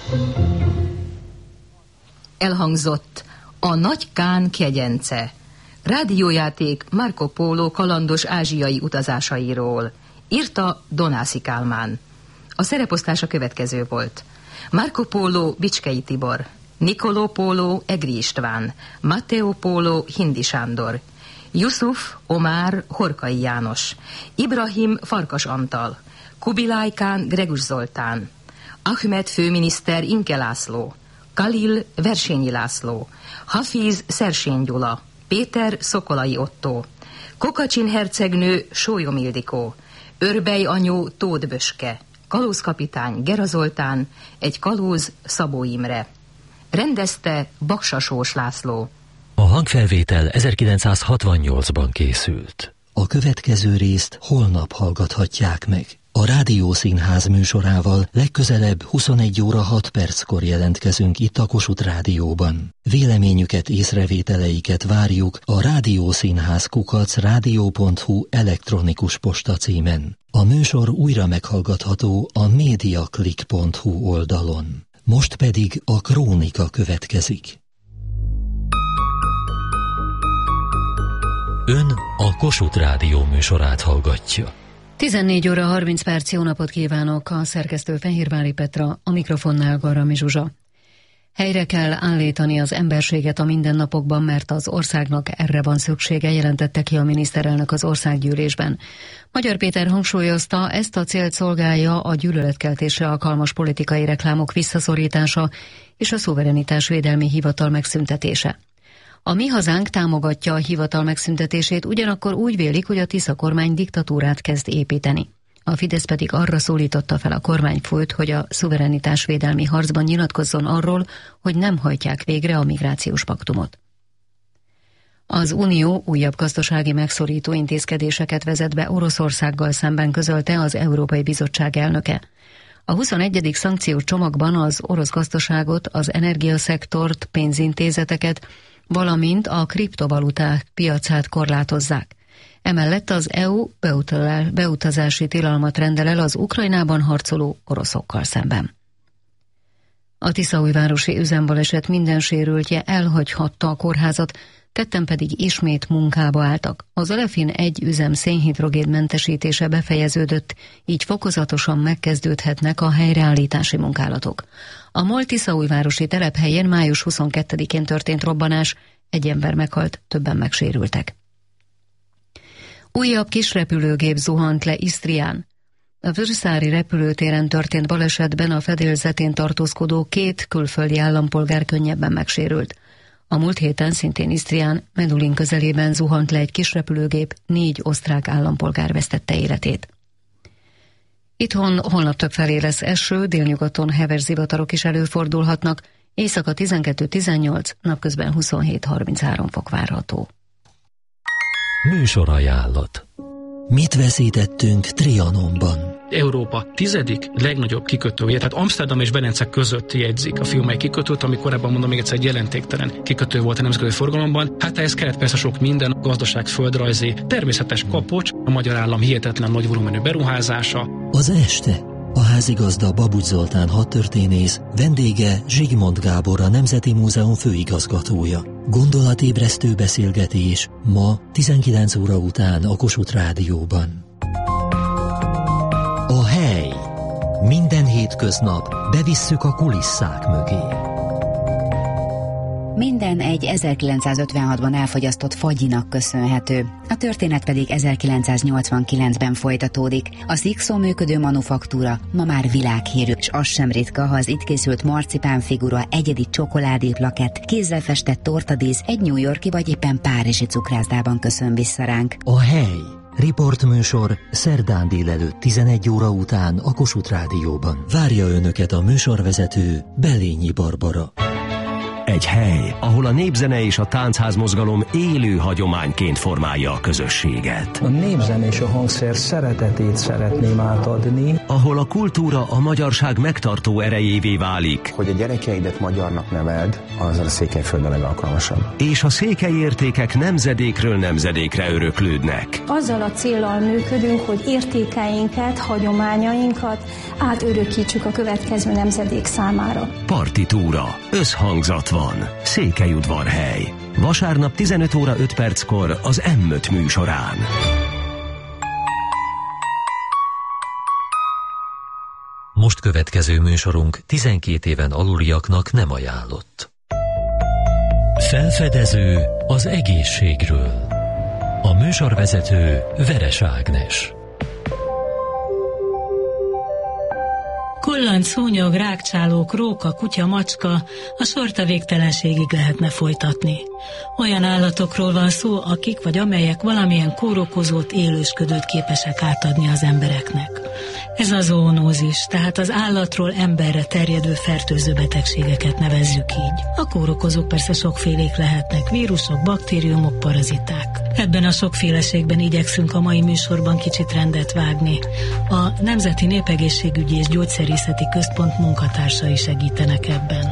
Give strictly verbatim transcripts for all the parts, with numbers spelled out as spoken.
Elhangzott a Nagy Kán kegyence, rádiójáték Marco Polo kalandos ázsiai utazásairól. Írta Donászi Kálmán. A szereposztás a következő volt: Marco Polo Bicskei Tibor, Nicolò Polo Egri István, Matteo Polo Hindi Sándor, Yusuf Omár Horkai János, Ibrahim Farkas Antal, Kubilai Kán Gregus Zoltán, Ahmed főminiszter Inke László, Kalil Versényi László, Hafiz Szersény Gyula, Péter Szokolai Ottó, Kokacsin hercegnő Sólyom Ildikó, Örbej anyó Tóth Böske, kalózkapitány Gera Zoltán, egy kalóz Szabó Imre. Rendezte Baksa Sós László. A hangfelvétel ezerkilencszázhatvannyolcban készült. A következő részt holnap hallgathatják meg. A Rádiószínház műsorával legközelebb huszonegy óra hat perckor jelentkezünk itt a Kossuth Rádióban. Véleményüket, észrevételeiket várjuk a rádiószínház kukac rádió pont hu elektronikus posta címen. A műsor újra meghallgatható a mediaclick pont hu oldalon. Most pedig a krónika következik. Ön a Kossuth Rádió műsorát hallgatja. tizennégy óra harminc perc, jó napot kívánok, a szerkesztő Fehérvári Petra, a mikrofonnál Garami Zsuzsa. Helyre kell állítani az emberséget a mindennapokban, mert az országnak erre van szüksége, jelentette ki a miniszterelnök az országgyűlésben. Magyar Péter hangsúlyozta, ezt a célt szolgálja a gyűlöletkeltésre alkalmas politikai reklámok visszaszorítása és a szuverenitásvédelmi hivatal megszüntetése. A Mi Hazánk támogatja a hivatal megszüntetését, ugyanakkor úgy vélik, hogy a Tisza kormány diktatúrát kezd építeni. A Fidesz pedig arra szólította fel a kormányfőt, hogy a szuverenitásvédelmi harcban nyilatkozzon arról, hogy nem hajtják végre a migrációs paktumot. Az Unió újabb gazdasági megszorító intézkedéseket vezet be Oroszországgal szemben, közölte az Európai Bizottság elnöke. A huszonegyedik szankciós csomagban az orosz gazdaságot, az energiaszektort, pénzintézeteket, valamint a kriptovaluták piacát korlátozzák. Emellett az é u beutazási tilalmat rendel el az Ukrajnában harcoló oroszokkal szemben. A tiszaújvárosi üzembaleset minden sérültje elhagyhatta a kórházat, ketten pedig ismét munkába álltak. Az Elefin egy üzem szénhidrogén-mentesítése befejeződött, így fokozatosan megkezdődhetnek a helyreállítási munkálatok. A MOL tiszaújvárosi telephelyén május huszonkettedikén történt robbanás, egy ember meghalt, többen megsérültek. Újabb kisrepülőgép zuhant le Isztrián. A Vörszári repülőtéren történt balesetben a fedélzetén tartózkodó két külföldi állampolgár könnyebben megsérült. A múlt héten szintén Isztrián, Medulin közelében zuhant le egy kisrepülőgép, négy osztrák állampolgár vesztette életét. Itthon holnap többfelé lesz eső, délnyugaton heves zivatarok is előfordulhatnak, éjszaka tizenkettő tizennyolc, napközben huszonhét harminchárom fok várható. Műsorajánlat. Mit veszítettünk Trianonban? Európa tizedik legnagyobb kikötője, tehát Amsterdam és Velence között jegyzik a Fiumei kikötőt, ami korábban, mondom még egyszer, egy jelentéktelen kikötő volt a nemzetközi forgalomban. Hát ehhez kellett persze sok minden, gazdaság, földrajzi, természetes kapocs, a magyar állam hihetetlen nagy volumenű beruházása. Az este a házigazda Babucs Zoltán hadtörténész, vendége Zsigmond Gábor, a Nemzeti Múzeum főigazgatója. Gondolatébresztő beszélgetés ma tizenkilenc óra után a Kossuth Rádióban. A hely. Minden hétköznap bevisszük a kulisszák mögé. Minden egy ezerkilencszázötvenhatban elfogyasztott fagyinak köszönhető. A történet pedig ezerkilencszáznyolcvankilencben folytatódik. A Szikszó működő manufaktúra ma már világhírű, és az sem ritka, ha az itt készült marcipánfigura, egyedi csokoládéplakett, kézzel festett tortadísz egy New Yorki vagy éppen párizsi cukrászdában köszön vissza ránk. A hely. Riportműsor szerdán délelőtt tizenegy óra után a Kossuth Rádióban. Várja önöket a műsorvezető, Belényi Barbara. Egy hely, ahol a népzene és a táncházmozgalom élő hagyományként formálja a közösséget. A népzene és a hangszer szeretetét szeretném átadni. Ahol a kultúra a magyarság megtartó erejévé válik. Hogy a gyerekeidet magyarnak neveld, az a Székelyföld a legalkalmasabb. És a székely értékek nemzedékről nemzedékre öröklődnek. Azzal a céllal működünk, hogy értékeinket, hagyományainkat átörökítsük a következő nemzedék számára. Partitúra. Összhangzat van. Székelyudvarhely. Vasárnap tizenöt óra öt perckor az em öt műsorán. Most következő műsorunk tizenkét éven aluliaknak nem ajánlott. Felfedező az egészségről. A műsorvezető Veres Ágnes. Kullanc, szúnyog, rákcsálók, róka, kutya, macska, a sort a végtelenségig lehetne folytatni. Olyan állatokról van szó, akik vagy amelyek valamilyen kórokozót, élősködőt képesek átadni az embereknek. Ez a zoonózis, tehát az állatról emberre terjedő fertőző betegségeket nevezzük így. A kórokozók persze sokfélék lehetnek, vírusok, baktériumok, paraziták. Ebben a sokféleségben igyekszünk a mai műsorban kicsit rendet vágni. A Nemzeti Népegészségügyi és Gyógyszerészeti Központ munkatársai segítenek ebben.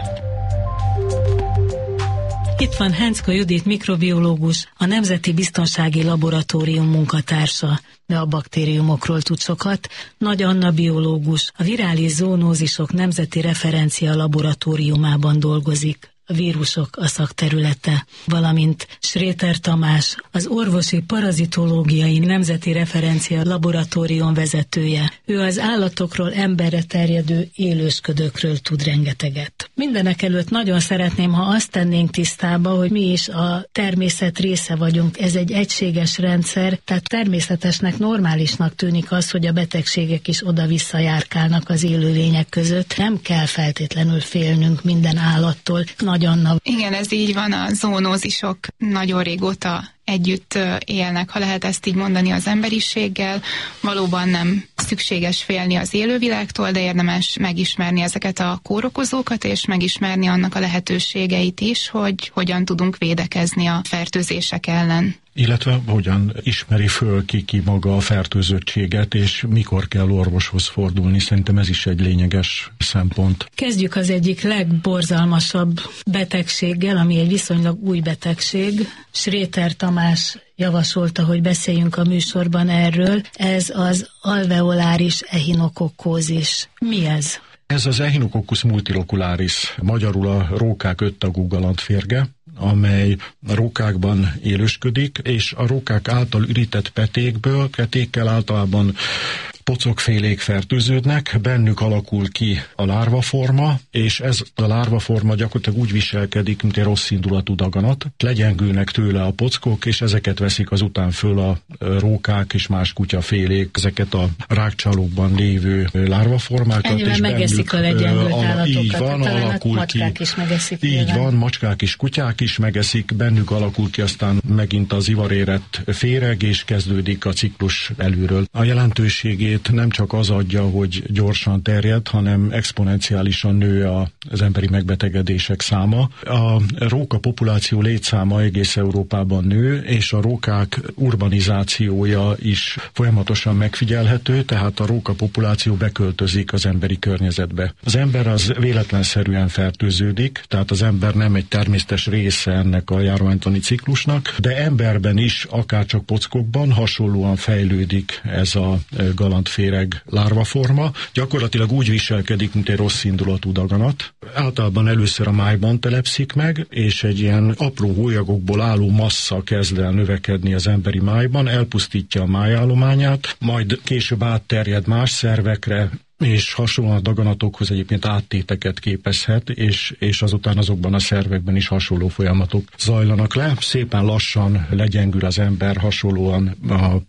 Itt van Hencko Judit mikrobiológus, a Nemzeti Biztonsági Laboratórium munkatársa, de a baktériumokról tud sokat. Nagy Anna biológus, a Virális Zoonózisok Nemzeti Referencia Laboratóriumában dolgozik. A vírusok a szakterülete, valamint Schréter Tamás, az Orvosi Parazitológiai Nemzeti Referencia Laboratórium vezetője. Ő az állatokról emberre terjedő élősködőkről tud rengeteget. Mindenek előtt nagyon szeretném, ha azt tennénk tisztába, hogy mi is a természet része vagyunk. Ez egy egységes rendszer, tehát természetesnek, normálisnak tűnik az, hogy a betegségek is oda-vissza járkálnak az élőlények között. Nem kell feltétlenül félnünk minden állattól. Anna. Igen, ez így van, a zoonózisok nagyon régóta együtt élnek, ha lehet ezt így mondani, az emberiséggel. Valóban nem szükséges félni az élővilágtól, de érdemes megismerni ezeket a kórokozókat, és megismerni annak a lehetőségeit is, hogy hogyan tudunk védekezni a fertőzések ellen. Illetve hogyan ismeri föl ki, ki maga a fertőzöttséget, és mikor kell orvoshoz fordulni. Szerintem ez is egy lényeges szempont. Kezdjük az egyik legborzalmasabb betegséggel, ami egy viszonylag új betegség. Schréter Tamás javasolta, hogy beszéljünk a műsorban erről. Ez az alveoláris echinokokkózis. Mi ez? Ez az Echinococcus multilocularis, magyarul a rókák öttagú galantférge, amely a rókákban élősködik, és a rókák által ürített petékből, petékkel általában pocokfélék fertőződnek, bennük alakul ki a lárvaforma, és ez a lárvaforma gyakorlatilag úgy viselkedik, mint egy rossz indulatú daganat. Legyengülnek tőle a pockok, és ezeket veszik azután föl a rókák és más kutyafélék, ezeket a rákcsálókban lévő lárvaformákat. Ennyiben és megeszik a legyengült a, állatokat. Így van, alakul macskák ki. Is megeszik. Így nyilván. van, macskák is, kutyák is megeszik, bennük alakul ki aztán megint az ivarérett féreg, és kezdődik a ciklus előről. A jelentőségét nem csak az adja, hogy gyorsan terjed, hanem exponenciálisan nő az emberi megbetegedések száma. A róka populáció létszáma egész Európában nő, és a rókák urbanizációja is folyamatosan megfigyelhető, tehát a róka populáció beköltözik az emberi környezetbe. Az ember az véletlenszerűen fertőződik, tehát az ember nem egy természetes része ennek a járványtani ciklusnak, de emberben is, akárcsak pockokban hasonlóan fejlődik ez a galantféreg lárvaforma. Gyakorlatilag úgy viselkedik, mint egy rossz indulatú daganat. Általában először a májban telepszik meg, és egy ilyen apró hólyagokból álló massza kezd el növekedni az emberi májban, elpusztítja a májállományát, majd később átterjed más szervekre, és hasonlóan a daganatokhoz egyébként áttéteket képezhet, és, és azután azokban a szervekben is hasonló folyamatok zajlanak le. Szépen lassan legyengül az ember, hasonlóan a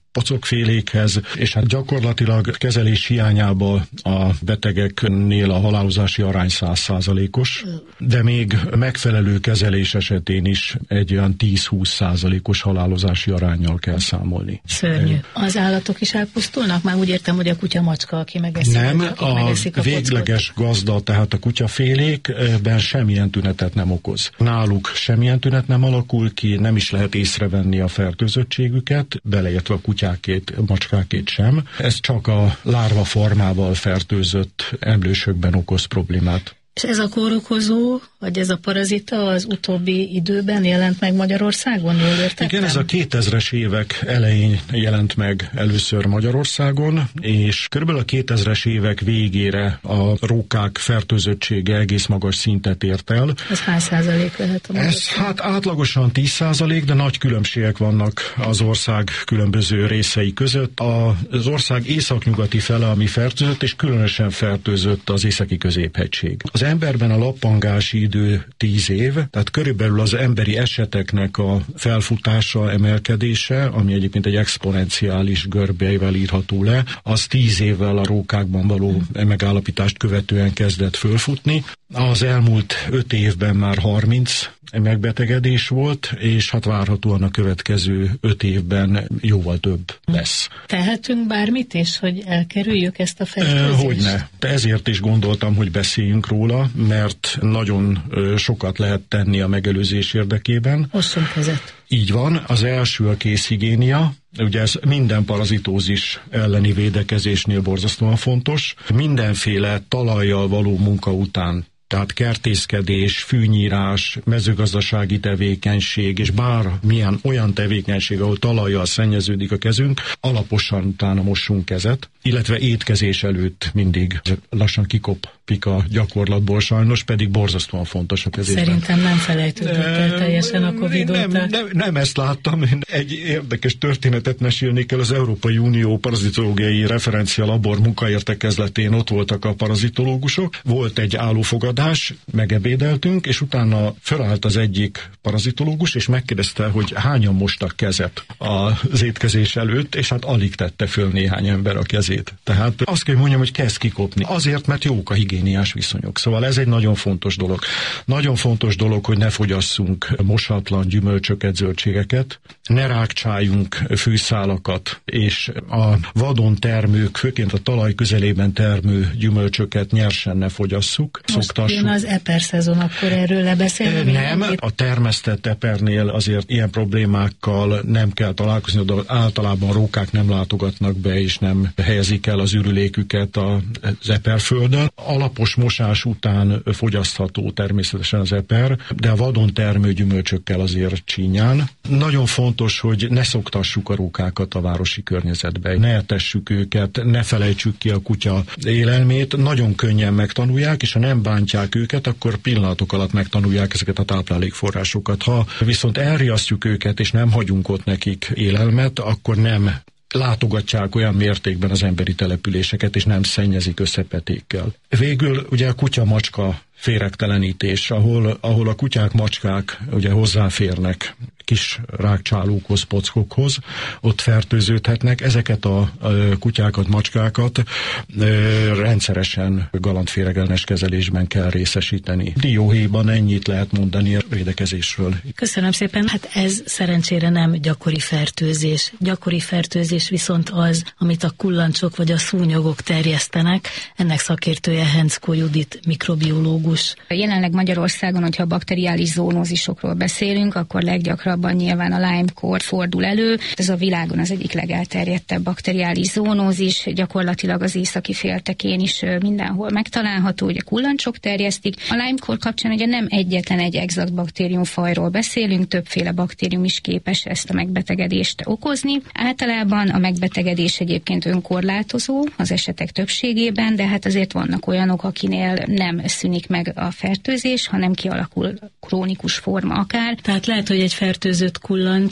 pocokfélékhez, és hát gyakorlatilag kezelés hiányában a betegeknél a halálozási arány száz százalékos, de még megfelelő kezelés esetén is egy olyan tíz-húsz százalékos halálozási aránnyal kell számolni. Szörnyű. Az állatok is elpusztulnak? Már úgy értem, hogy a kutya-macska, aki megeszik. Nem, aki a, megeszik a végleges gazda, tehát a kutyafélékben semmilyen tünetet nem okoz. Náluk semmilyen tünet nem alakul ki, nem is lehet észrevenni a fertőzöttségüket, beleértve a kutyákét, a macskákét sem. Ez csak a lárva formával fertőzött emlősökben okoz problémát. És ez a kórokozó, vagy ez a parazita az utóbbi időben jelent meg Magyarországon? Jól értettem? Igen, ez a kétezres évek elején jelent meg először Magyarországon, és körülbelül a kétezres évek végére a rókák fertőzöttsége egész magas szintet ért el. Ez hány százalék lehet a Ez hát átlagosan tíz százalék, de nagy különbségek vannak az ország különböző részei között. Az ország északnyugati fele, ami fertőzött, és különösen fertőzött az északi középhegység. Az emberben a lappangási idő tíz év, tehát körülbelül az emberi eseteknek a felfutása, emelkedése, ami egyébként egy exponenciális görbeivel írható le, az tíz évvel a rókákban való megállapítást követően kezdett fölfutni. Az elmúlt öt évben már harminc megbetegedés volt, és hát várhatóan a következő öt évben jóval több lesz. Tehetünk bármit is, hogy elkerüljük ezt a fertőzést? Hogyne. De ezért is gondoltam, hogy beszéljünk róla, mert nagyon sokat lehet tenni a megelőzés érdekében. Osszunk kezet. Így van. Az első a kézhigiénia. Ugye ez minden parazitózis elleni védekezésnél borzasztóan fontos. Mindenféle talajjal való munka után, tehát kertészkedés, fűnyírás, mezőgazdasági tevékenység, és bármilyen olyan tevékenység, ahol talajjal szennyeződik a kezünk, alaposan utána mossunk kezet, illetve étkezés előtt mindig lassan kikopik a gyakorlatból sajnos, pedig borzasztóan fontos a kezében. Szerintem nem felejtődött el teljesen a Covid nem, óta. Nem, nem ezt láttam. Egy érdekes történetet mesélnék el. Az Európai Unió parazitológiai referencia labor munkaértekezletén ott voltak a parazitológusok. Volt egy állófogadás, megebédeltünk, és utána felállt az egyik parazitológus, és megkérdezte, hogy hányan mostak kezet az étkezés előtt, és hát alig tette föl néhány ember a kezét. Tehát azt kell mondjam, hogy kezd kikopni. Azért, mert jók a higiéniás viszonyok. Szóval ez egy nagyon fontos dolog. Nagyon fontos dolog, hogy ne fogyasszunk mosatlan gyümölcsöket, zöldségeket, ne rákcsáljunk fűszálakat, és a vadon termők, főként a talaj közelében termő gyümölcsöket nyersen ne fogyasszuk, szoktassuk. Most az eper szezon, akkor erről lebeszélni? Nem, a termesztett epernél azért ilyen problémákkal nem kell találkozni, de általában rókák nem látogatnak be, és nem helyezik el az ürüléküket az eperföldön. Alapos mosás után fogyasztható természetesen az eper, de a vadon termő gyümölcsökkel azért csínyán. Nagyon fontos, hogy ne szoktassuk a rókákat a városi környezetbe, ne etessük őket, ne felejtsük ki a kutya élelmét, nagyon könnyen megtanulják, és ha nem bántják őket, akkor pillanatok alatt megtanulják ezeket a táplálékforrásokat. Ha viszont elriasztjuk őket, és nem hagyunk ott nekik élelmet, akkor nem látogatják olyan mértékben az emberi településeket, és nem szennyezik összepetékkel. Végül ugye a kutya-macska féregtelenítés, ahol, ahol a kutyák, macskák ugye hozzáférnek kis rákcsálókhoz, pockokhoz, ott fertőződhetnek. Ezeket a, a kutyákat, macskákat e, rendszeresen galantféregellenes kezelésben kell részesíteni. Dióhéjban ennyit lehet mondani a védekezésről. Köszönöm szépen. Hát ez szerencsére nem gyakori fertőzés. Gyakori fertőzés viszont az, amit a kullancsok vagy a szúnyogok terjesztenek. Ennek szakértője Henczko Judit, mikrobiológus. Jelenleg Magyarországon, hogyha bakteriális zoonózisokról beszélünk, akkor leggyakrabban nyilván a Lyme-kór fordul elő. Ez a világon az egyik legelterjedtebb bakteriális zoonózis, gyakorlatilag az északi féltekén is mindenhol megtalálható, ugye kullancsok terjesztik. A Lyme-kór kapcsán ugye nem egyetlen egy exakt baktériumfajról beszélünk, többféle baktérium is képes ezt a megbetegedést okozni. Általában a megbetegedés egyébként önkorlátozó az esetek többségében, de hát azért vannak olyanok, akinél nem szűnik meg a fertőzés, hanem kialakul krónikus forma akár. Tehát lehet, hogy egy fertőzött kullancs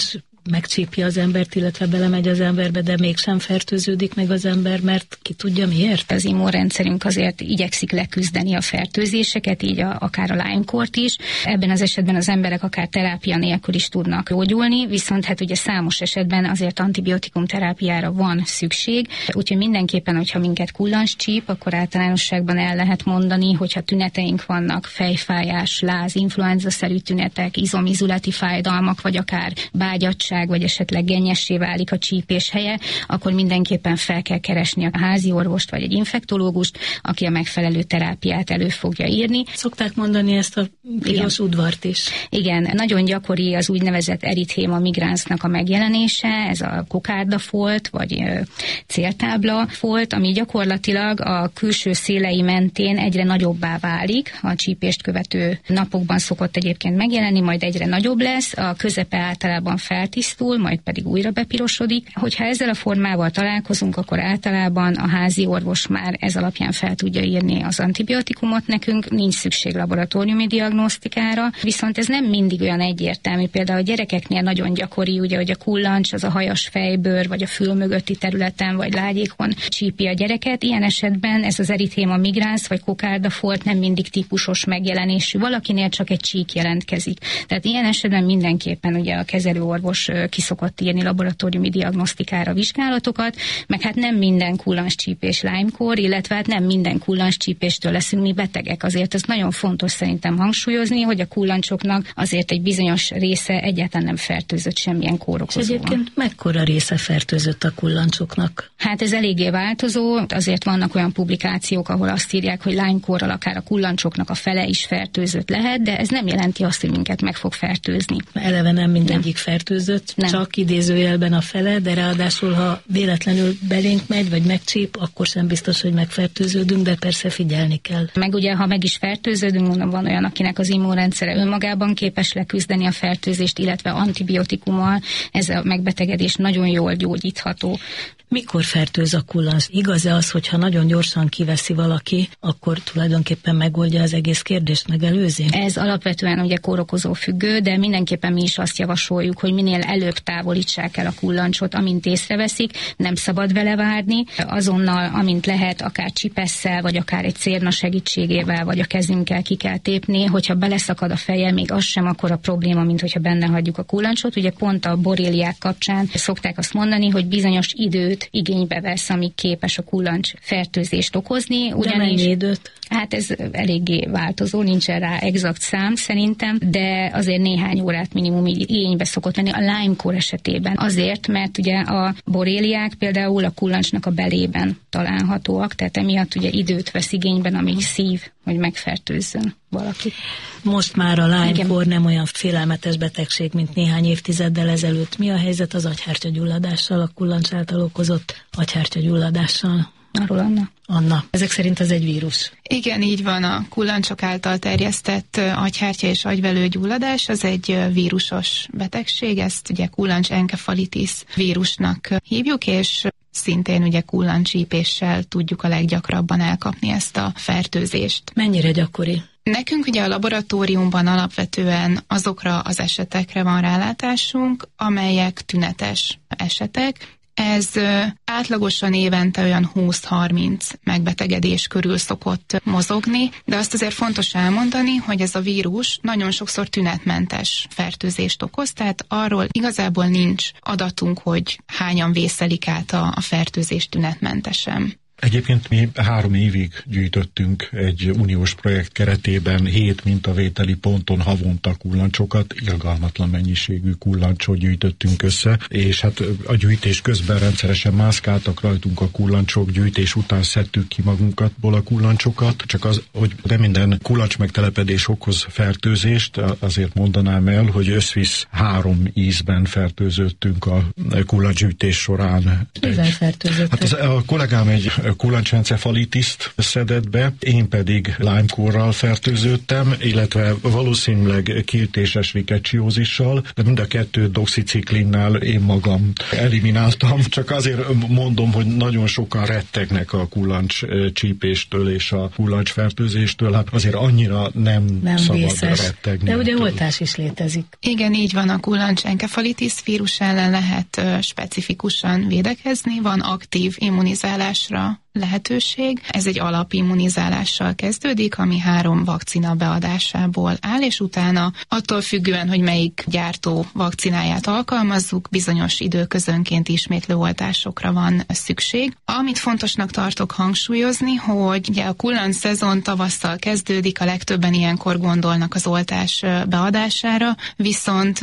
megcsípje az embert, illetve belemegy az emberbe, de mégsem fertőződik meg az ember, mert ki tudja miért? Az immunrendszerünk azért igyekszik leküzdeni a fertőzéseket, így a, akár a Lyme-kort is. Ebben az esetben az emberek akár terápia nélkül is tudnak gyógyulni, viszont hát ugye számos esetben azért antibiotikum terápiára van szükség, úgyhogy mindenképpen, hogyha minket kullancs csíp, akkor általánosságban el lehet mondani, hogyha tüneteink vannak, fejfájás, láz, influenza-szerű tünetek, izomizületi fájdalmak, vagy akár bágyadtság, vagy esetleg gennyessé válik a csípés helye, akkor mindenképpen fel kell keresni a házi orvost, vagy egy infektológust, aki a megfelelő terápiát elő fogja írni. Szokták mondani ezt a piros udvart is. Igen, nagyon gyakori az úgynevezett erithéma migránsznak a megjelenése, ez a kokárdafolt, vagy ö, céltábla folt, ami gyakorlatilag a külső szélei mentén egyre nagyobbá válik, a csípést követő napokban szokott egyébként megjelenni, majd egyre nagyobb lesz, a közepe általában feltisztul, majd pedig újra bepirosodik. Hogyha ezzel a formával találkozunk, akkor általában a házi orvos már ez alapján fel tudja írni az antibiotikumot nekünk, nincs szükség laboratóriumi diagnosztikára, viszont ez nem mindig olyan egyértelmű. Például a gyerekeknél nagyon gyakori, ugye, hogy a kullancs az a hajas fejbőr, vagy a fül mögötti területen, vagy lágyékon csípi a gyereket. Ilyen esetben ez az erithéma migránsz, vagy kokárdafolt nem mindig típusos megjelenésű. Valakinél csak egy csík jelentkezik. Tehát ilyen esetben mindenképpen ugye a kezelőorvos ki szokott írni laboratóriumi diagnosztikára vizsgálatokat, meg hát nem minden kullancscsípés Lyme-kór, illetve hát nem minden kullancscsípéstől leszünk mi betegek. Azért ez nagyon fontos szerintem hangsúlyozni, hogy a kullancsoknak azért egy bizonyos része egyáltalán nem fertőzött semmilyen kórokozóval. És egyébként mekkora része fertőzött a kullancsoknak? Hát ez eléggé változó, azért vannak olyan publikációk, ahol azt írják, hogy Lyme-kórral akár a kullancsoknak a fele is fertőzött lehet, de ez nem jelenti azt, hogy minket meg fog fertőzni. Eleve nem mindegyik nem. fertőzött, nem. Csak idézőjelben a fele, de ráadásul, ha véletlenül belénk megy, vagy megcsíp, akkor sem biztos, hogy megfertőződünk, de persze figyelni kell. Meg ugye, ha meg is fertőződünk, mondom, van olyan, akinek az immunrendszere önmagában képes leküzdeni a fertőzést, illetve antibiotikummal, ez a megbetegedés nagyon jól gyógyítható. Mikor fertőz a kullancs? Igaz-e az, hogyha nagyon gyorsan kiveszi valaki, akkor tulajdonképpen megoldja az egész kérdést, megelőzi? Ez alapvetően ugye kórokozó függő, de mindenképpen mi is azt javasoljuk, hogy minél előbb távolítsák el a kullancsot, amint észreveszik, nem szabad vele várni. Azonnal, amint lehet, akár csipesszel, vagy akár egy cérna segítségével, vagy a kezünkkel ki kell tépni, hogyha beleszakad a feje, még az sem akkor a probléma, mint hogyha benne hagyjuk a kullancsot. Ugye pont a boréliák kapcsán szokták azt mondani, hogy bizonyos időt igénybe vesz, amíg képes a kullancs fertőzést okozni. Ugyanis, de mennyi időt? Hát ez eléggé változó, nincsen rá exakt szám szerintem, de azért néhány órát minimum igénybe szokott venni a Lyme-kór esetében. Azért, mert ugye a boréliák például a kullancsnak a belében találhatóak, tehát emiatt ugye időt vesz igényben, amíg szív, hogy megfertőzzön valaki. Most már a Lyme-kór nem olyan félelmetes betegség, mint néhány évtizeddel ezelőtt. Mi a helyzet az agyhártyagyulladással, a kullancs által okozott agyhártyagyulladással? Arról Anna. Anna, ezek szerint ez egy vírus. Igen, így van, a kullancsok által terjesztett agyhártya és agyvelő gyulladás, az egy vírusos betegség, ezt ugye kullancs enkefalitis vírusnak hívjuk, és szintén ugye kullancscsípéssel tudjuk a leggyakrabban elkapni ezt a fertőzést. Mennyire gyakori? Nekünk ugye a laboratóriumban alapvetően azokra az esetekre van rálátásunk, amelyek tünetes esetek. Ez átlagosan évente olyan húsz-harminc megbetegedés körül szokott mozogni, de azt azért fontos elmondani, hogy ez a vírus nagyon sokszor tünetmentes fertőzést okoz, tehát arról igazából nincs adatunk, hogy hányan vészelik át a, a fertőzést tünetmentesen. Egyébként mi három évig gyűjtöttünk egy uniós projekt keretében hét mintavételi ponton havonta kullancsokat, irgalmatlan mennyiségű kullancsot gyűjtöttünk össze, és hát a gyűjtés közben rendszeresen mászkáltak rajtunk a kullancsok, gyűjtés után szedtük ki magunkatból a kullancsokat, csak az, hogy nem minden kullancs megtelepedés okoz fertőzést, azért mondanám el, hogy összvisz három ízben fertőzöttünk a kullancsgyűjtés során. Mivel fertőzöttek? Hát az, a kollégám egy kullancsencefalitiszt szedett be, én pedig Lyme-kórral fertőződtem, illetve valószínűleg kiütéses rikecsiózissal, de mind a kettő doxiciklinnel én magam elimináltam. Csak azért mondom, hogy nagyon sokan rettegnek a kullancs csípéstől és a kullancsfertőzéstől, hát azért annyira nem, nem szabad vészes. rettegni. De ugye oltás is létezik. Igen, így van, a kullancsenkefalitis vírus ellen lehet uh, specifikusan védekezni, van aktív immunizálásra lehetőség. Ez egy alapimmunizálással kezdődik, ami három vakcina beadásából áll, és utána attól függően, hogy melyik gyártó vakcináját alkalmazzuk, bizonyos időközönként ismétlő oltásokra van szükség. Amit fontosnak tartok hangsúlyozni, hogy ugye a kullanc szezon tavasszal kezdődik, a legtöbben ilyenkor gondolnak az oltás beadására, viszont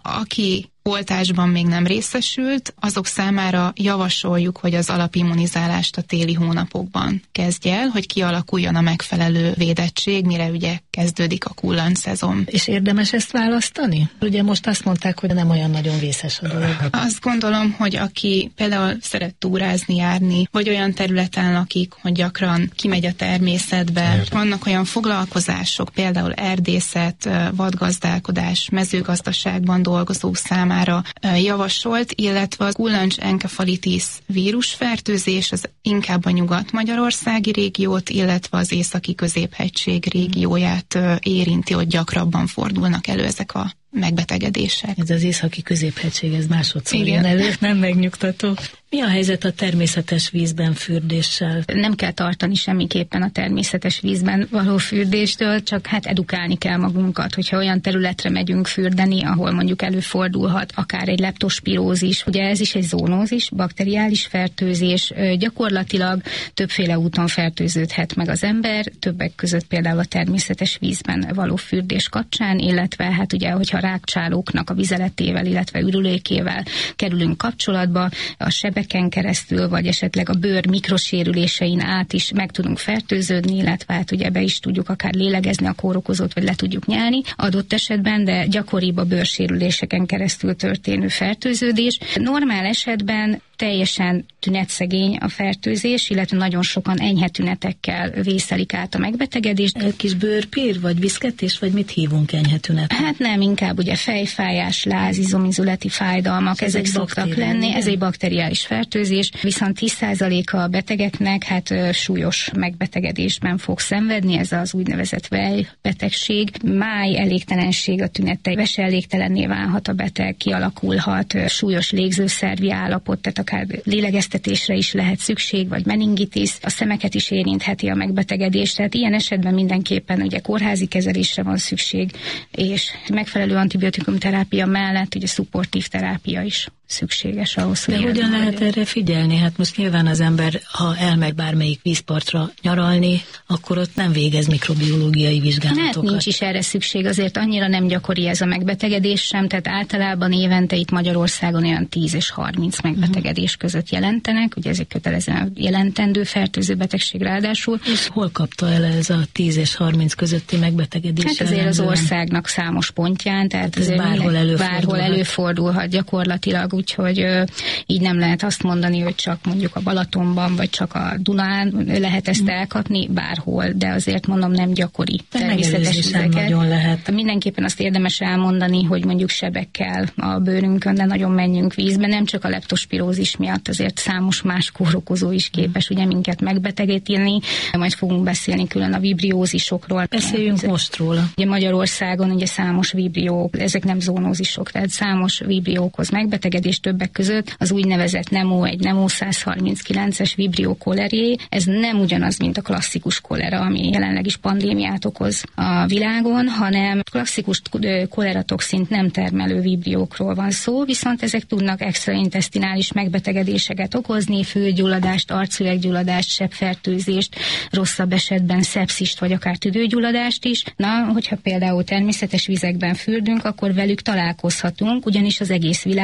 aki oltásban még nem részesült, azok számára javasoljuk, hogy az alapimmunizálást a téli hónapokban kezdje el, hogy kialakuljon a megfelelő védettség, mire ugye kezdődik a kullanc szezon. És érdemes ezt választani? Ugye most azt mondták, hogy nem olyan nagyon vészes a dolog. Azt gondolom, hogy aki például szeret túrázni, járni, vagy olyan területen lakik, hogy gyakran kimegy a természetbe, Érde. vannak olyan foglalkozások, például erdészet, vadgazdálkodás, mezőgazdaságban dolgozók számára javasolt, illetve a kullancsenkefalitis vírusfertőzés az inkább a nyugat-magyarországi régiót, illetve az északi középhegység régióját érinti, hogy gyakrabban fordulnak elő ezek a megbetegedések. Ez az északi középhegység, ez másodszor jön elő, nem megnyugtató. Mi a helyzet a természetes vízben fürdéssel? Nem kell tartani semmiképpen a természetes vízben való fürdéstől, csak hát edukálni kell magunkat, hogyha olyan területre megyünk fürdeni, ahol mondjuk előfordulhat akár egy leptospirózis. Ugye ez is egy zoonózis, bakteriális fertőzés, gyakorlatilag többféle úton fertőződhet meg az ember, többek között például a természetes vízben való fürdés kapcsán, illetve hát ugye, hogyha rákcsálóknak a vizeletével, illetve ürülékével kerülünk kapcsolatba, a sebeken keresztül, vagy esetleg a bőr mikrosérülésein át is meg tudunk fertőződni, illetve hát ugye be is tudjuk akár lélegezni a kórokozót, vagy le tudjuk nyelni adott esetben, de gyakoribb a bőrsérüléseken keresztül történő fertőződés. Normál esetben teljesen tünetszegény a fertőzés, illetve nagyon sokan enyhe tünetekkel vészelik át a megbetegedést. Egy kis bőrpír, vagy viszketés, vagy mit hívunk enyhe tünetnek? Hát nem, inkább ugye fejfájás, láz, izomizületi fájdalmak, ezek szoktak lenni. Igen. Ez egy bakteriális fertőzés, viszont tíz százaléka a betegeknek hát súlyos megbetegedésben fog szenvedni, ez az úgynevezett vejbetegség. Máj elégtelenség a tünetei, veselégtelenné válhat a beteg, kialakulhat súlyos légzőszervi állapot, tehát akár lélegeztetésre is lehet szükség, vagy meningitis, a szemeket is érintheti a megbetegedés, tehát ilyen esetben mindenképpen ugye kórházi kezelésre van szükség, és megfelelő antibiotikum terápia mellett ugye szupportív terápia is szükséges ahhoz, hogy... De hogyan lehet erre figyelni? Hát most nyilván az ember, ha elmegy bármelyik vízpartra nyaralni, akkor ott nem végez mikrobiológiai vizsgálatokat. Hát nincs is erre szükség, azért annyira nem gyakori ez a megbetegedés sem, tehát általában évente itt Magyarországon olyan tíz és harminc megbetegedés között jelentenek, ugye ez egy kötelezően jelentendő fertőző betegség ráadásul. És hol kapta el ez a tíz és harminc közötti megbetegedés? Hát azért az országnak számos pontján, tehát ez bárhol előfordulhat. bárhol előfordulhat gyakorlatilag, úgyhogy ö, így nem lehet azt mondani, hogy csak mondjuk a Balatonban, vagy csak a Dunán lehet ezt elkapni, bárhol, de azért mondom nem gyakori természetes vizeket. Nagyon lehet. Mindenképpen azt érdemes elmondani, hogy mondjuk sebekkel a bőrünkön, de nagyon menjünk vízbe, nem csak a leptospirózis miatt, azért számos más kórokozó is képes ugye minket megbetegíteni, majd fogunk beszélni külön a vibriózisokról. Beszéljünk most róla. Ugye Magyarországon ugye számos vibrió, ezek nem zoonózisok, tehát számos vibrió okoz megbetegedést, többek között az úgynevezett Nemo egy Nemo száz harminckilences vibrió koleré. Ez nem ugyanaz, mint a klasszikus kolera, ami jelenleg is pandémiát okoz a világon, hanem klasszikus koleratoxint nem termelő vibriókról van szó, viszont ezek tudnak extraintesztinális megbetegedéseket okozni, főgyulladást, arcüveggyulladást, sebfertőzést, rosszabb esetben szepszist vagy akár tüdőgyulladást is. Na, hogyha például természetes vizekben fürdünk, akkor velük találkozhatunk, ugyanis az egész világon azt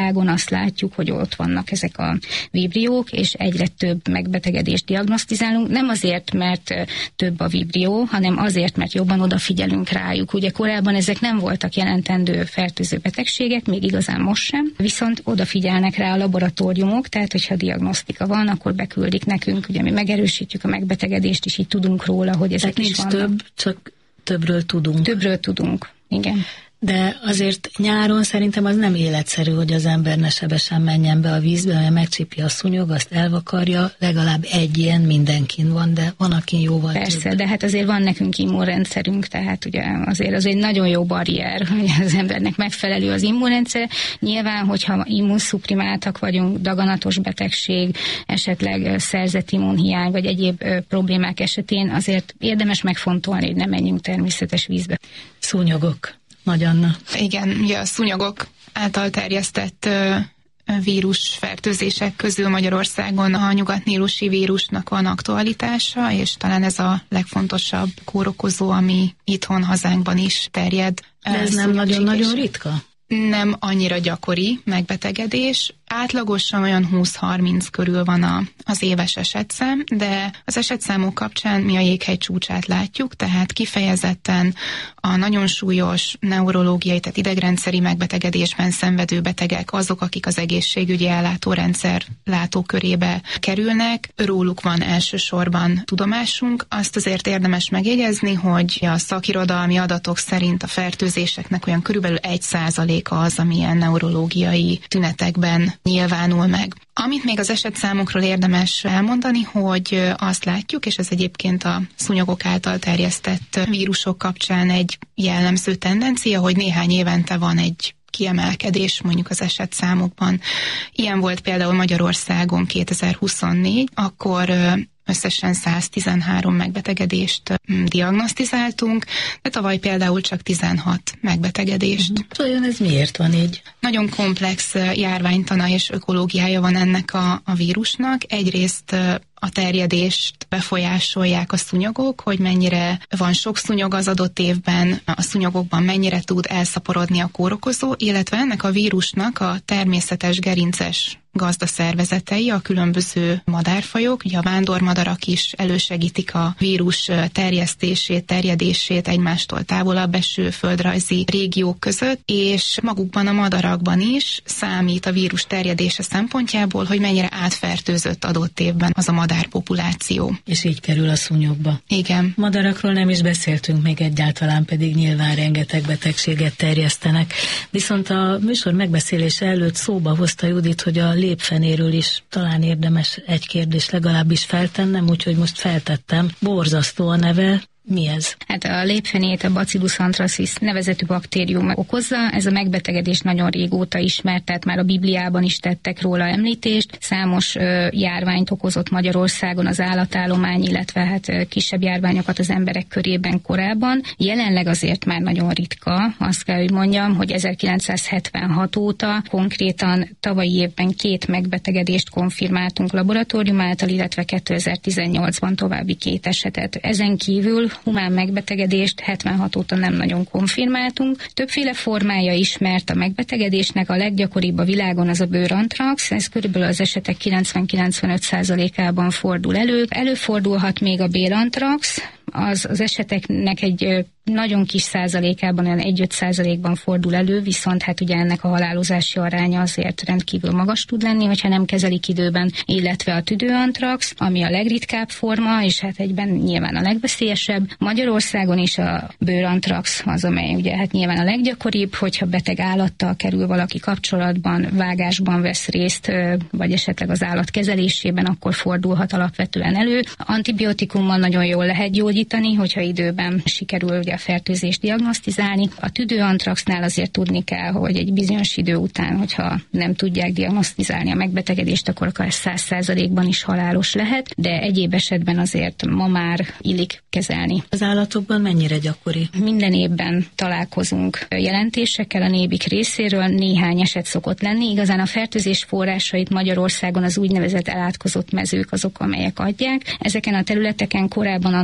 azt látjuk, hogy ott vannak ezek a vibriók, és egyre több megbetegedést diagnosztizálunk. Nem azért, mert több a vibrió, hanem azért, mert jobban odafigyelünk rájuk. Ugye korábban ezek nem voltak jelentendő fertőző betegségek, még igazán most sem, viszont odafigyelnek rá a laboratóriumok, tehát hogyha diagnosztika van, akkor beküldik nekünk, ugye mi megerősítjük a megbetegedést, és így tudunk róla, hogy ezek tehát is nincs vannak. több, csak többről tudunk. Többről tudunk, igen. De azért nyáron szerintem az nem életszerű, hogy az ember ne sebesen menjen be a vízbe, mert megcsípi a szúnyog, azt elvakarja, legalább egy ilyen mindenkin van, de van, aki jóval Persze, több. de hát azért van nekünk immunrendszerünk, tehát ugye azért az egy nagyon jó barrier, hogy az embernek megfelelő az immunrendszer. Nyilván, hogyha immunszuprimáltak vagyunk, daganatos betegség, esetleg szerzett immunhiány, vagy egyéb ö, problémák esetén azért érdemes megfontolni, hogy ne menjünk természetes vízbe. Szúnyogok. Nagy Anna. Igen, ugye a szúnyogok által terjesztett vírusfertőzések közül Magyarországon a nyugatnílusi vírusnak van aktualitása, és talán ez a legfontosabb kórokozó, ami itthon hazánkban is terjed. De ez nem nagyon-nagyon ritka? Nem annyira gyakori megbetegedés. Átlagosan olyan húsz-harminc körül van a, az éves esetszám, de az esetszámok kapcsán mi a jéghegy csúcsát látjuk, tehát kifejezetten a nagyon súlyos neurológiai, tehát idegrendszeri megbetegedésben szenvedő betegek azok, akik az egészségügyi ellátórendszer látókörébe kerülnek. Róluk van elsősorban tudomásunk. Azt azért érdemes megjegyezni, hogy a szakirodalmi adatok szerint a fertőzéseknek olyan körülbelül egy százaléka az, amilyen neurológiai tünetekben nyilvánul meg. Amit még az esetszámokról érdemes elmondani, hogy azt látjuk, és ez egyébként a szúnyogok által terjesztett vírusok kapcsán egy jellemző tendencia, hogy néhány évente van egy kiemelkedés mondjuk az esetszámokban. Ilyen volt például Magyarországon kétezer-huszonnégy, akkor összesen száztizenhárom megbetegedést diagnosztizáltunk, de tavaly például csak tizenhat megbetegedést. Olyan ez miért van így? Nagyon komplex járványtana és ökológiája van ennek a, a vírusnak. Egyrészt a terjedést befolyásolják a szúnyogok, hogy mennyire van sok szúnyog az adott évben, a szúnyogokban mennyire tud elszaporodni a kórokozó, illetve ennek a vírusnak a természetes gerinces gazdaszervezetei, a különböző madárfajok, ugye a vándormadarak is elősegítik a vírus terjesztését, terjedését egymástól távolabb eső földrajzi régiók között, és magukban a madarakban is számít a vírus terjedése szempontjából, hogy mennyire átfertőzött adott évben az a madárpopuláció. És így kerül a szúnyogba. Igen. Madarakról nem is beszéltünk még egyáltalán, pedig nyilván rengeteg betegséget terjesztenek. Viszont a műsor megbeszélése előtt szóba hozta Judit, hogy a lépfenéről is talán érdemes egy kérdést legalábbis feltennem, úgyhogy most feltettem. Borzasztó a neve. Mi ez? Hát a lépfenét a Bacillus anthracis nevezetű baktérium okozza. Ez a megbetegedés nagyon régóta ismert, tehát már a Bibliában is tettek róla említést. Számos ö, járványt okozott Magyarországon az állatállomány, illetve hát ö, kisebb járványokat az emberek körében korábban. Jelenleg azért már nagyon ritka, azt kell, hogy mondjam, hogy ezerkilencszázhetvenhat óta konkrétan tavalyi évben két megbetegedést konfirmáltunk laboratórium által, illetve kétezer-tizennyolcban további két esetet. Ezen kívül humán megbetegedést hetvenhat óta nem nagyon konfirmáltunk. Többféle formája ismert a megbetegedésnek, a leggyakoribb a világon az a bőrantrax, ez körülbelül az esetek kilencven-kilencvenöt százalékában fordul elő. Előfordulhat még a bélantrax, az, az eseteknek egy nagyon kis százalékában, olyan egy-öt százalékban fordul elő, viszont hát ugye ennek a halálozási aránya azért rendkívül magas tud lenni, hogyha nem kezelik időben, illetve a tüdőantrax, ami a legritkább forma, és hát egyben nyilván a legveszélyesebb. Magyarországon is a bőrantrax az, amely ugye hát nyilván a leggyakoribb, hogyha beteg állattal kerül valaki kapcsolatban, vágásban vesz részt, vagy esetleg az állat kezelésében, akkor fordulhat alapvetően elő. Antibiotikummal nagyon jól lehet gyógyítani, hogyha időben sikerül ugye a fertőzést diagnosztizálni. A tüdőantraxnál azért tudni kell, hogy egy bizonyos idő után, hogyha nem tudják diagnosztizálni a megbetegedést, akkor akár száz százalékban is halálos lehet, de egyéb esetben azért ma már illik kezelni. Az állatokban mennyire gyakori? Minden évben találkozunk jelentésekkel a nébik részéről, néhány eset szokott lenni. Igazán a fertőzés forrásait Magyarországon az úgynevezett elátkozott mezők azok, amelyek adják. Ezeken a területeken korábban antraxban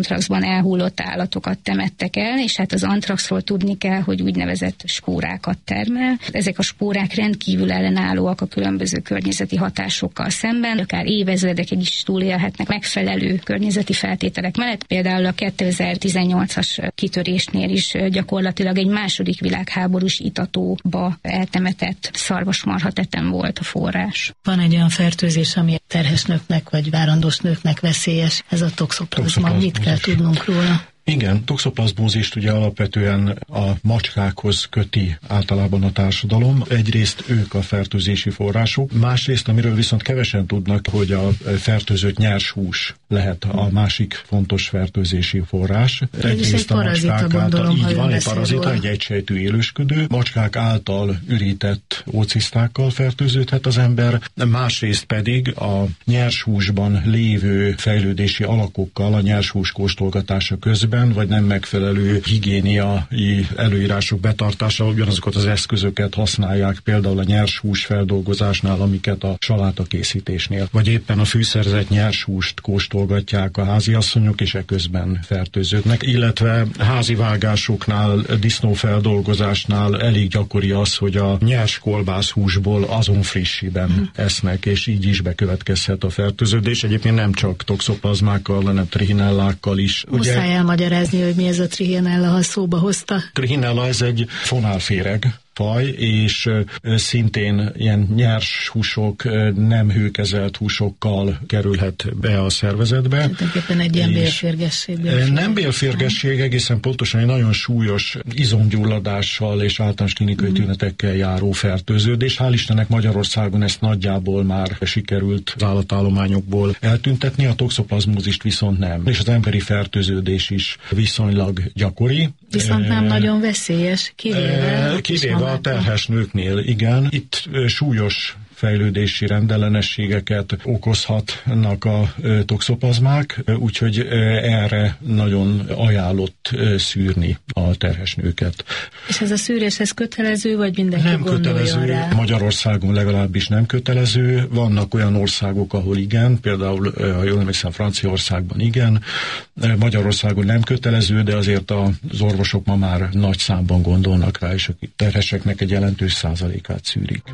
korábban elhullott állatokat temettek el, és hát az antraxról tudni kell, hogy úgynevezett spórákat termel. Ezek a spórák rendkívül ellenállóak a különböző környezeti hatásokkal szemben, akár évezredekig is túlélhetnek megfelelő környezeti feltételek mellett. Például a kétezer-tizennyolcas kitörésnél is gyakorlatilag egy második világháborús itatóba eltemetett szarvasmarha tetem volt a forrás. Van egy olyan fertőzés, ami terhes nőknek vagy várandós nőknek veszélyes, ez a toxoplazma. Mit kell tudnunk róla? Igen, toxoplazmózist ugye alapvetően a macskákhoz köti általában a társadalom. Egyrészt ők a fertőzési források, másrészt, amiről viszont kevesen tudnak, hogy a fertőzött nyers hús lehet a másik fontos fertőzési forrás. Egyrészt egy parazita, gondolom, így van, egy parazita, egy egysejtű élősködő. Macskák által ürített ócisztákkal fertőződhet az ember, másrészt pedig a nyers húsban lévő fejlődési alakokkal a nyers hús kóstolgatása közben, vagy nem megfelelő higiéniai előírások betartása, ugyanazokat az eszközöket használják például a nyers hús feldolgozásnál, amiket a saláta készítésnél, vagy éppen a fűszerzett nyers húst kóstolgatják a háziasszonyok, és eközben fertőződnek, illetve házi vágásoknál, disznófeldolgozásnál elég gyakori az, hogy a nyers kolbászhúsból azon frissiben hmm. esznek, és így is bekövetkezhet a fertőződés. Egyébként nem csak toxoplazmákkal, hanem trichinellákkal is. Muszáj elmagyarázni, hogy mi ez a trichinella, ha szóba hozta. Trichinella ez egy fonálféreg faj, és szintén ilyen nyers húsok, nem hőkezelt húsokkal kerülhet be a szervezetbe. Tulajdonképpen egy ilyen bélférgesség. Nem bélférgesség, egészen pontosan egy nagyon súlyos izomgyulladással és általános klinikai mm. tünetekkel járó fertőződés. Hál' Istennek Magyarországon ezt nagyjából már sikerült az állatállományokból eltüntetni, a toxoplazmózist viszont nem. És az emberi fertőződés is viszonylag gyakori. Viszont nem e, nagyon veszélyes, kivéve, kivéve a terhes nőknél, igen. Itt súlyos fejlődési rendellenességeket okozhatnak a toxoplazmák, úgyhogy erre nagyon ajánlott szűrni a terhes nőket. És ez a szűrés, ez kötelező, vagy mindenki nem gondolja kötelező, rá? Magyarországon legalábbis nem kötelező. Vannak olyan országok, ahol igen, például, ha jól emlékszem, Franciaországban igen. Magyarországon nem kötelező, de azért az orvosok ma már nagy számban gondolnak rá, és a terheseknek egy jelentős százalékát szűrik.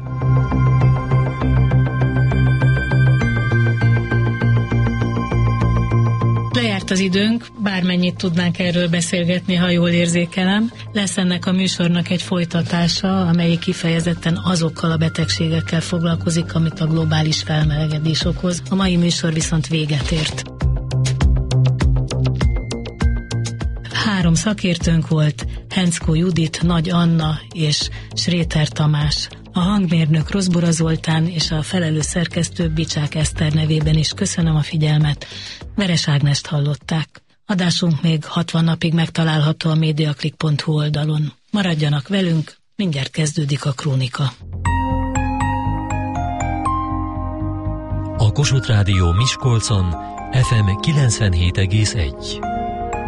Lejárt az időnk, bármennyit tudnánk erről beszélgetni, ha jól érzékelem. Lesz ennek a műsornak egy folytatása, amelyik kifejezetten azokkal a betegségekkel foglalkozik, amit a globális felmelegedés okoz. A mai műsor viszont véget ért. Három szakértőnk volt, Henczko Judit, Nagy Anna és Schréter Tamás. A hangmérnök Rozbora Zoltán és a felelős szerkesztő Bicsák Eszter nevében is köszönöm a figyelmet. Veres Ágnest hallották. Adásunk még hatvan napig megtalálható a mediaclick pont hu oldalon. Maradjanak velünk, mindjárt kezdődik a Krónika. A Kossuth Rádió Miskolcon ef em kilencvenhét egész egy.